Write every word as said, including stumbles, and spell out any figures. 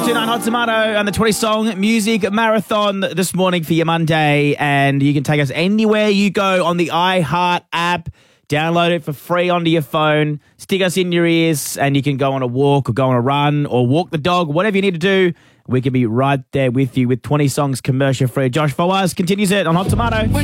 two nine Hot Tomato and the twenty song music marathon this morning for your Monday. And you can take us anywhere you go on the iHeart app. Download it for free onto your phone. Stick us in your ears and you can go on a walk or go on a run or walk the dog, whatever you need to do. We can be right there with you with twenty songs commercial free. Josh Fawaz continues it on Hot Tomato.